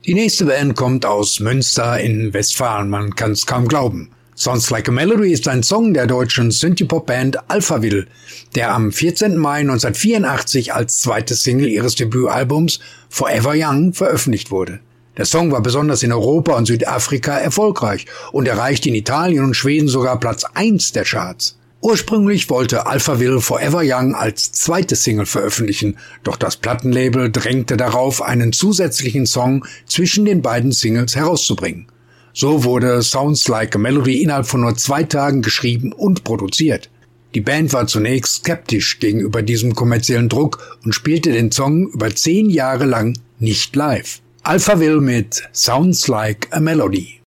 Die nächste Band kommt aus Münster in Westfalen, man kann es kaum glauben. Sounds Like a Melody ist ein Song der deutschen Synthie-Pop-Band Alphaville, der am 14. Mai 1984 als zweite Single ihres Debütalbums Forever Young veröffentlicht wurde. Der Song war besonders in Europa und Südafrika erfolgreich und erreichte in Italien und Schweden sogar Platz 1 der Charts. Ursprünglich wollte Alphaville Forever Young als zweite Single veröffentlichen, doch das Plattenlabel drängte darauf, einen zusätzlichen Song zwischen den beiden Singles herauszubringen. So wurde Sounds Like a Melody innerhalb von nur 2 Tagen geschrieben und produziert. Die Band war zunächst skeptisch gegenüber diesem kommerziellen Druck und spielte den Song über 10 Jahre lang nicht live. Alphaville mit Sounds Like a Melody.